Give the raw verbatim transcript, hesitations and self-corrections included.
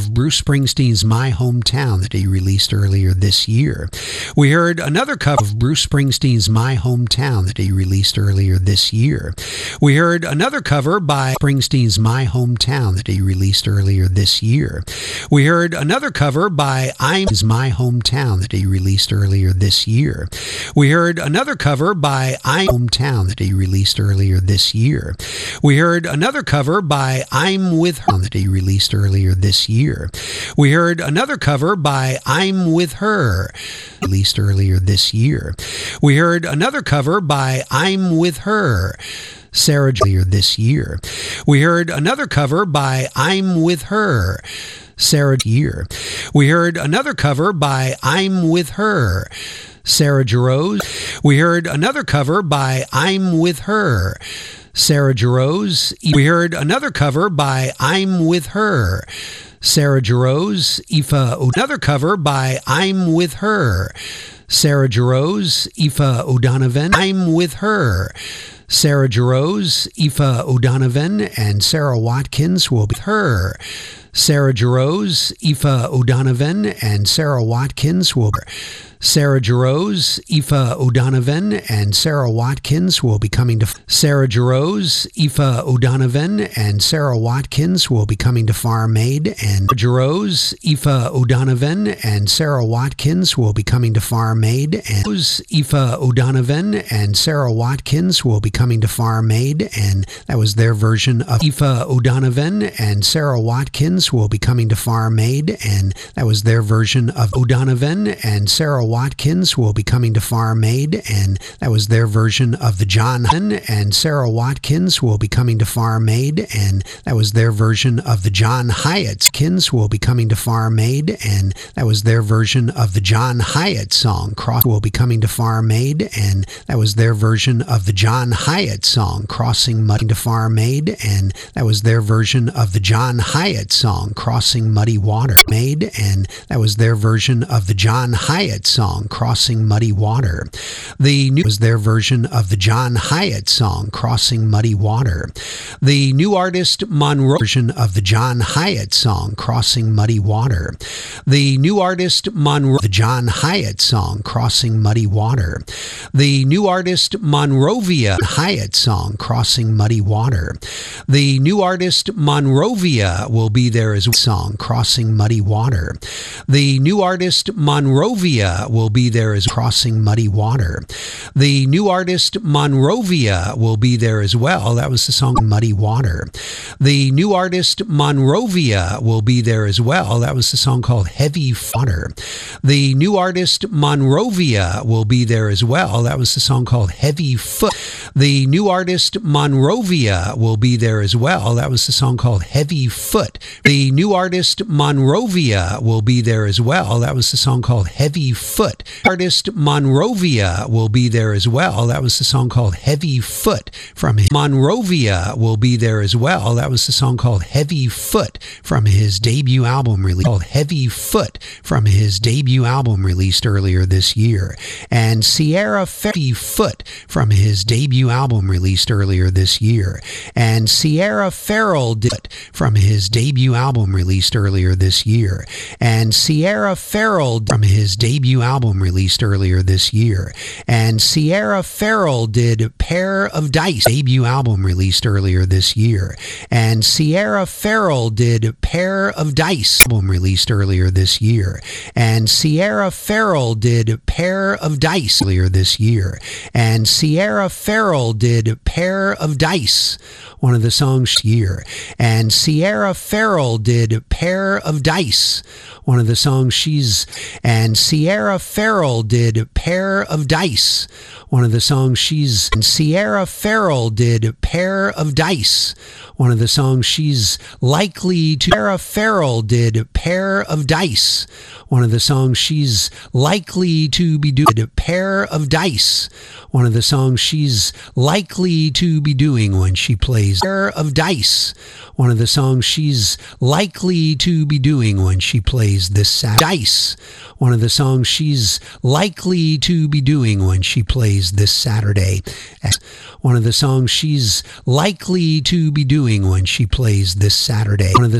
of Bruce Springsteen's My Hometown that he released earlier this year. We heard another cover of Bruce Springsteen's My Hometown that he released earlier this year. We heard another cover by Springsteen's My Hometown that he released earlier this year. We heard another cover by I'm My Hometown that he released earlier this year. We heard another cover by I'm Hometown that he released earlier this year. We heard another cover by I'm With Her that he released earlier this year. We heard another cover by I'm With Her released earlier this year. We heard another cover by I'm With Her Sarah earlier this year. We heard another cover by I'm With Her Sarah year. We heard another cover by I'm With Her Sarah Jarosz. We heard another cover by I'm With Her Sarah Jarosz. We heard another cover by I'm With Her Sarah Jarosz. Aoife. Another cover by I'm With Her Sarah Jarosz. Aoife O'Donovan. I'm With Her Sarah Jarosz. Aoife O'Donovan and Sarah Watkins will be with her. Sarah Jarosz. Aoife O'Donovan and Sarah Watkins will be Sarah Jarosz. Aoife O'Donovan and Sarah Watkins will be coming to Sarah Jarosz. Aoife O'Donovan and Sarah Watkins will be coming to Farm Aid and Jarosz. Aoife O'Donovan and Sarah Watkins will be coming to Farm Aid and Aoife O'Donovan and Sarah Watkins will be coming to Farm Aid, and that was their version of Aoife O'Donovan and Sarah Watkins will be coming to Farm Aid, and that was their version of O'Donovan and Sarah Watkins will be coming to Farm Aid, and that was their version of the John and Sarah Watkins will be coming to Farm Aid, and that was their version of the John Hyattskins will be coming to Farm Aid, and that was their version of the John Hyatt song Cross will be coming to Farm Aid, and that was their version of the John Hyatt song Crossing Muddy to Farm Aid, and that was their version of the John Hyatt song Crossing Muddy Water made, and that was their version of the John Hyatt song Crossing Muddy Water. The new was their version of the John Hyatt song Crossing Muddy Water. The new artist Monroe version of the John Hyatt song Crossing Muddy Water. The new artist Monroe the John Hyatt song Crossing Muddy Water. The new artist Monrovia Hyatt song Crossing Muddy Water. The new artist Monrovia will be there as song Crossing Muddy Water. The new artist Monrovia will be there as Crossing Muddy Water. The new artist Monrovia will be there as well. That was the song Muddy Water. The new artist Monrovia will be there as well. That was the song called Heavy Water. The new artist Monrovia will be there as well. That was the song called Heavy Foot. The new artist Monrovia will be there as well. That was the song called Heavy Foot. The new artist Monrovia will be there as well. That was the song called Heavy Foot. Artist Monrovia will be there as well. That was the song called Heavy Foot from his Monrovia will be there as well. That was the song called Heavy Foot from his debut album release called Heavy Foot from his debut album released earlier this year. And Sierra Heavy Foot from his debut album released earlier this year. And Sierra Farrell did from his debut album released earlier this year. And Sierra Farrell from his debut album released earlier this year. And Sierra Farrell did Pair of Dice debut album released earlier this year. And Sierra Farrell did Pair of Dice album released earlier this year. And Sierra Farrell did Pair of Dice earlier this year. And Sierra Farrell did Pair of Dice, one of the songs year. And Sierra Farrell did Pair of Dice, one of the songs she's and Sierra Farrell did Pair of Dice, one of the songs she's and Sierra Farrell did Pair of Dice, one of the songs she's likely to Sierra Farrell did Pair of Dice, one of the songs she's likely to be doing Pair of Dice, one of the songs she's likely to be doing when she plays Pair of Dice, one of the songs she's likely to be doing when she plays this Saturday. Dice, one of the songs she's likely to be doing when she plays this Saturday. One of the songs she's likely to be doing when she plays this Saturday. One of the